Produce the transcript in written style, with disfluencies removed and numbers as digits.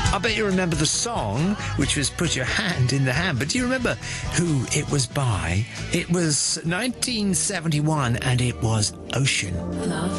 I bet you remember the song, which was Put Your Hand in the Hand. But do you remember who it was by? It was 1971, and it was Ocean. Love